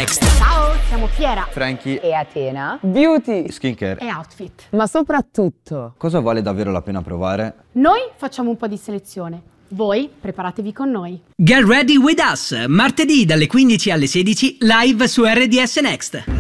Next. Ciao, siamo Fiera Frankie e Atena. Beauty Skincare. e Outfit. ma soprattutto Cosa vale davvero la pena provare? Noi facciamo un po' di selezione. Voi preparatevi con noi. Get ready with us, martedì dalle 15 alle 16 live su RDS Next.